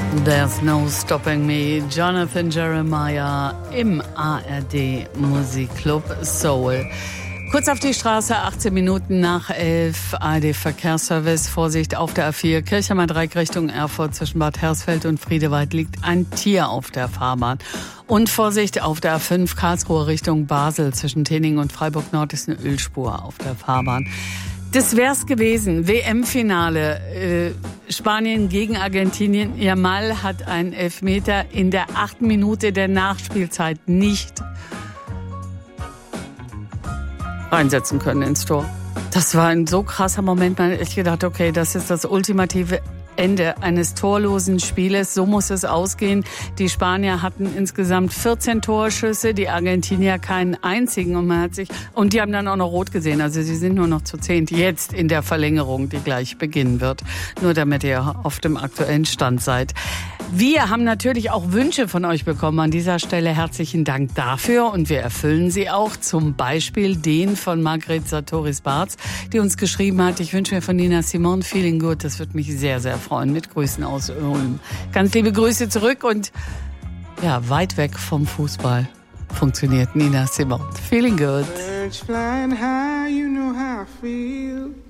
There's no stopping me. Jonathan Jeremiah im ARD Musikclub Soul. Kurz auf die Straße, 18 Minuten nach 11, ARD Verkehrsservice. Vorsicht auf der A4, Kirchheimer Dreieck Richtung Erfurt zwischen Bad Hersfeld und Friedewald liegt ein Tier auf der Fahrbahn. Und Vorsicht auf der A5, Karlsruhe Richtung Basel zwischen Tening und Freiburg Nord ist eine Ölspur auf der Fahrbahn. Das wär's gewesen. WM-Finale. Spanien gegen Argentinien. Yamal hat einen Elfmeter in der 8. Minute der Nachspielzeit nicht reinsetzen können ins Tor. Das war ein so krasser Moment. Man hat echt gedacht, okay, das ist das ultimative Ende eines torlosen Spieles. So muss es ausgehen. Die Spanier hatten insgesamt 14 Torschüsse, die Argentinier keinen einzigen. Und die haben dann auch noch rot gesehen. Also sie sind nur noch zu 10 jetzt in der Verlängerung, die gleich beginnen wird. Nur damit ihr auf dem aktuellen Stand seid. Wir haben natürlich auch Wünsche von euch bekommen. An dieser Stelle herzlichen Dank dafür und wir erfüllen sie auch. Zum Beispiel den von Margret Sartoris-Barz, die uns geschrieben hat, ich wünsche mir von Nina Simone Feeling Good. Das würde mich sehr, sehr freuen. Mit Grüßen aus Ulm. Ganz liebe Grüße zurück und ja, weit weg vom Fußball funktioniert Nina Simone. Feeling Good. Birds flying high, you know how I feel.